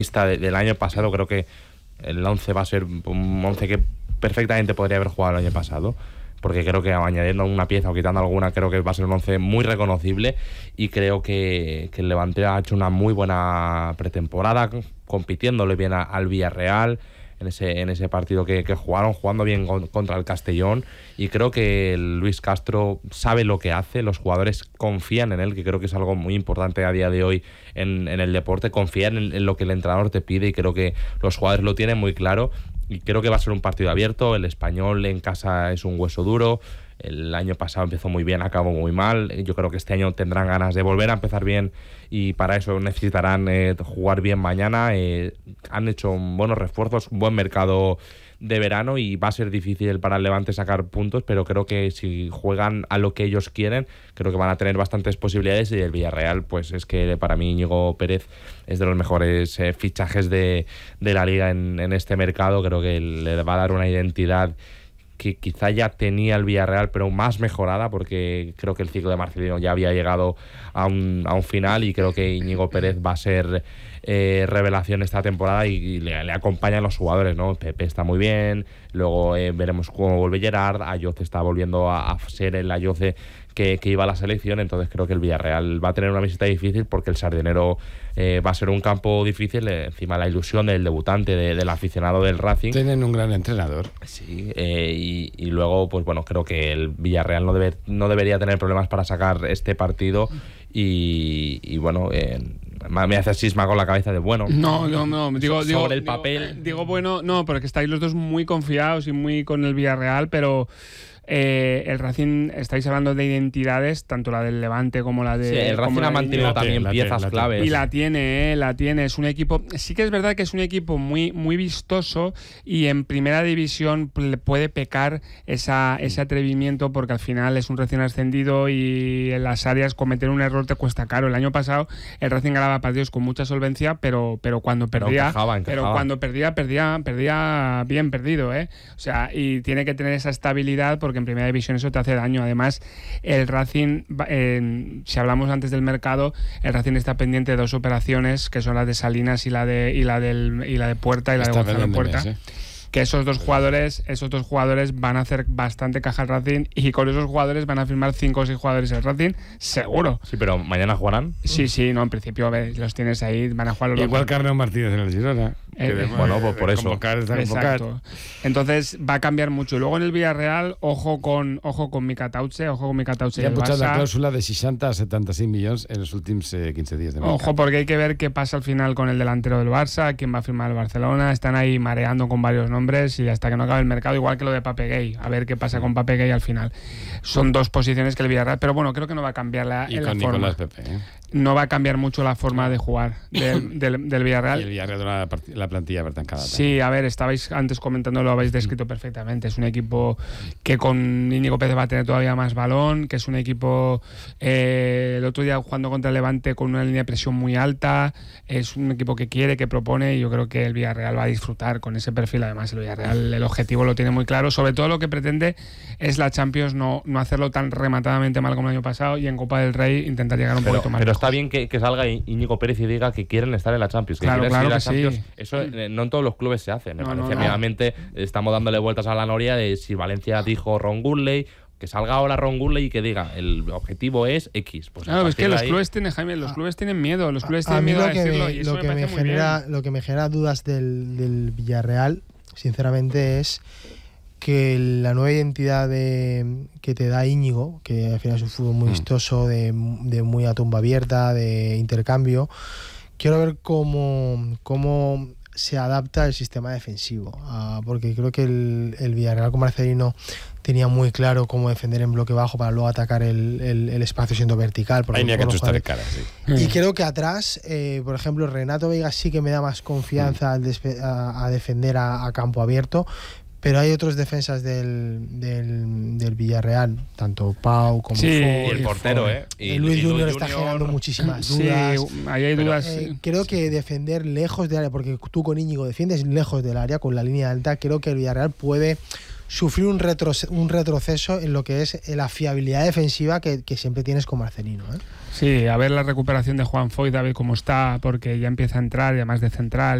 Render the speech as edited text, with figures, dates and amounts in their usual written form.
del año pasado, creo que el 11 va a ser un 11 que perfectamente podría haber jugado el año pasado, porque creo que añadiendo una pieza o quitando alguna, creo que va a ser un 11 muy reconocible, y creo que el Levante ha hecho una muy buena pretemporada, compitiéndole bien al Villarreal en ese partido que jugaron, jugando bien contra el Castellón, y creo que Luis Castro sabe lo que hace, los jugadores confían en él, que creo que es algo muy importante a día de hoy en el deporte, confiar en lo que el entrenador te pide, y creo que los jugadores lo tienen muy claro, y creo que va a ser un partido abierto. El Español en casa es un hueso duro. El año pasado empezó muy bien, acabó muy mal. Yo creo que este año tendrán ganas de volver a empezar bien, y para eso necesitarán jugar bien mañana. Han hecho buenos refuerzos, buen mercado de verano, y va a ser difícil para el Levante sacar puntos, pero creo que si juegan a lo que ellos quieren, creo que van a tener bastantes posibilidades. Y el Villarreal, pues es que para mí Íñigo Pérez es de los mejores fichajes de la liga en este mercado. Creo que le va a dar una identidad que quizá ya tenía el Villarreal, pero más mejorada, porque creo que el ciclo de Marcelino ya había llegado a un final, y creo que Íñigo Pérez va a ser revelación esta temporada, y le acompañan los jugadores, ¿no? Pepe está muy bien, luego veremos cómo vuelve Gerard, Ayoce está volviendo a ser el Ayoce que iba a la selección. Entonces creo que el Villarreal va a tener una visita difícil, porque el Sardinero va a ser un campo difícil, encima la ilusión del debutante, del aficionado del Racing. Tienen un gran entrenador. Sí, y luego, pues bueno, creo que el Villarreal no debería tener problemas para sacar este partido, y bueno, me hace sisma con la cabeza de bueno. No, digo sobre el papel. Digo bueno, no, porque estáis los dos muy confiados y muy con el Villarreal, pero el Racing, estáis hablando de identidades, tanto la del Levante como la de... Sí, el Racing ha mantenido también piezas claves. Y la tiene. Es un equipo... Sí que es verdad que es un equipo muy, muy vistoso, y en primera división le puede pecar ese atrevimiento, porque al final es un recién ascendido, y en las áreas cometer un error te cuesta caro. El año pasado el Racing ganaba partidos con mucha solvencia, pero cuando perdía... Encajaba. Pero cuando perdía bien perdido, O sea, y tiene que tener esa estabilidad, porque en primera división eso te hace daño. Además, el Racing, si hablamos antes del mercado, el Racing está pendiente de dos operaciones, que son la de Salinas y la de Puerta, y la de Gonzalo Puerta. Que esos dos jugadores van a hacer bastante caja al Racing, y con esos jugadores van a firmar 5 o 6 jugadores el Racing, seguro. Sí, pero ¿mañana jugarán? Sí, no, en principio, a ver, los tienes ahí, van a jugar los igual Carlos Martínez en el Girona. Bueno, pues por eso. Convocar. Exacto. Entonces va a cambiar mucho. Y luego en el Villarreal, ojo con Mika Tautze, Ya han puesto la cláusula de 60 a 76 millones en los últimos 15 días de mercado. Ojo, porque hay que ver qué pasa al final con el delantero del Barça, quién va a firmar el Barcelona. Están ahí mareando con varios nombres, y hasta que no acabe el mercado, igual que lo de Pape Gay, a ver qué pasa con Pape Gay al final. Son dos posiciones que el Villarreal, pero bueno, creo que no va a cambiar la forma. Nicolás Pepe, No va a cambiar mucho la forma de jugar del Villarreal. Y el Villarreal la plantilla bertancada. Sí, a ver, estabais antes comentando, lo habéis descrito perfectamente. Es un equipo que con Íñigo Pérez va a tener todavía más balón, que es un equipo, el otro día jugando contra el Levante, con una línea de presión muy alta. Es un equipo que quiere, que propone, y yo creo que el Villarreal va a disfrutar con ese perfil. Además, el Villarreal, el objetivo lo tiene muy claro. Sobre todo lo que pretende es la Champions, no hacerlo tan rematadamente mal como el año pasado, y en Copa del Rey intentar llegar un poquito más. Pero está bien que salga Íñigo Pérez y diga que quieren estar en la Champions. Claro que Champions. Sí. Eso no en todos los clubes se hace. Me parece, obviamente, estamos dándole vueltas a la noria de si Valencia dijo Ron Gurley, que salga ahora Ron Gurley y que diga el objetivo es X. Pues claro, es que los clubes tienen, Jaime, los clubes tienen miedo. Los clubes tienen miedo a decirlo, y eso lo que me genera dudas del Villarreal, sinceramente, es que la nueva identidad que te da Íñigo, que al final es un fútbol muy vistoso, de muy a tumba abierta, de intercambio, quiero ver cómo se adapta el sistema defensivo, porque creo que el Villarreal con Marcelino tenía muy claro cómo defender en bloque bajo para luego atacar el espacio siendo vertical. Ahí ni hay que ajustar de cara, sí. Y creo que atrás, por ejemplo, Renato Veiga sí que me da más confianza a defender a campo abierto, pero hay otros defensas del Villarreal, tanto Pau como Fo, y el portero, Luis Junior está generando muchísimas dudas. Sí, ahí hay dudas. Creo que defender lejos del área, porque tú con Íñigo defiendes lejos del área, con la línea alta, creo que el Villarreal puede sufrir un retroceso en lo que es la fiabilidad defensiva que siempre tienes con Marcelino, ¿eh? Sí, a ver la recuperación de Juan Foyth, a ver cómo está, porque ya empieza a entrar, y además de central,